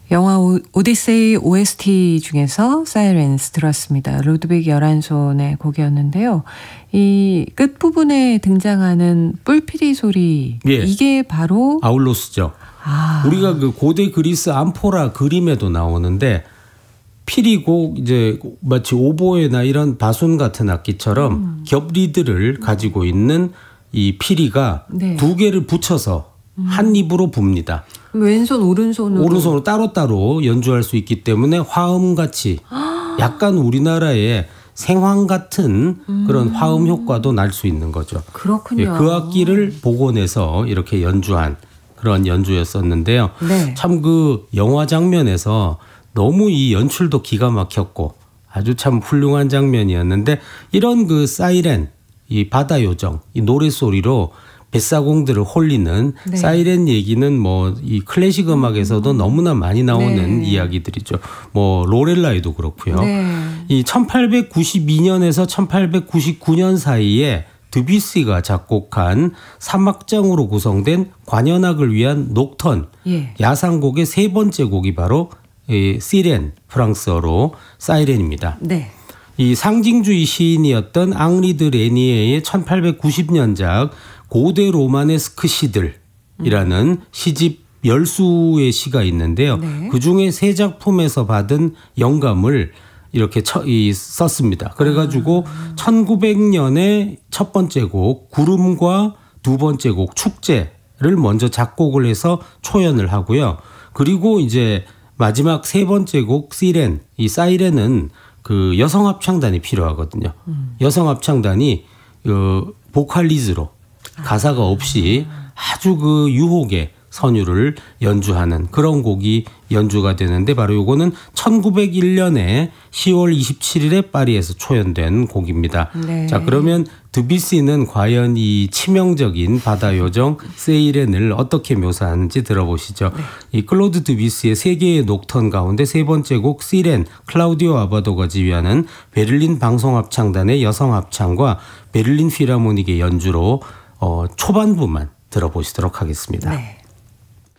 영화 오디세이 OST 중에서 사이렌스 들었습니다. 루드빅 열한손의 곡이었는데요. 이 끝부분에 등장하는 뿔피리 소리 예. 이게 바로 아울로스죠. 우리가 그 고대 그리스 암포라 그림에도 나오는데 피리고 이제 마치 오보에나 이런 바순 같은 악기처럼 겹리드를 가지고 있는 이 피리가 네. 두 개를 붙여서 한 입으로 붑니다. 왼손 오른손으로 따로따로 연주할 수 있기 때문에 화음같이 약간 우리나라의 생황 같은 그런 화음 효과도 날 수 있는 거죠. 그렇군요. 예, 그 악기를 복원해서 이렇게 연주한 그런 연주였었는데요. 네. 참 그 영화 장면에서 너무 이 연출도 기가 막혔고 아주 참 훌륭한 장면이었는데 이런 그 사이렌, 이 바다 요정, 이 노래소리로 뱃사공들을 홀리는 네. 사이렌 얘기는 뭐 이 클래식 음악에서도 너무나 많이 나오는 네. 이야기들이죠. 뭐 로렐라에도 그렇고요. 네. 이 1892년에서 1899년 사이에 드뷔시가 작곡한 3악장으로 구성된 관현악을 위한 녹턴, 예. 야상곡의 세 번째 곡이 바로 이 시렌, 프랑스어로 사이렌입니다. 네. 이 상징주의 시인이었던 앙리 드 레니에의 1890년작 고대 로마네스크 시들이라는 시집 10수의 시가 있는데요. 네. 그중에 세 작품에서 받은 영감을 이렇게 썼습니다. 그래가지고 1900년에 첫 번째 곡 구름과 두 번째 곡 축제를 먼저 작곡을 해서 초연을 하고요. 그리고 이제 마지막 세 번째 곡 시렌, 이 사이렌은 그 여성 합창단이 필요하거든요. 여성 합창단이 보컬리즈로 가사가 없이 아주 그 유혹의 선율을 연주하는 그런 곡이 연주가 되는데 바로 요거는 1901년에 10월 27일에 파리에서 초연된 곡입니다. 네. 자, 그러면 드뷔시는 과연 이 치명적인 바다 요정 세이렌을 어떻게 묘사하는지 들어보시죠. 네. 이 클로드 드뷔시의 세 개의 녹턴 가운데 세 번째 곡 시렌, 클라우디오 아바도가 지휘하는 베를린 방송합창단의 여성 합창과 베를린 필하모닉의 연주로 초반부만 들어보시도록 하겠습니다. 네.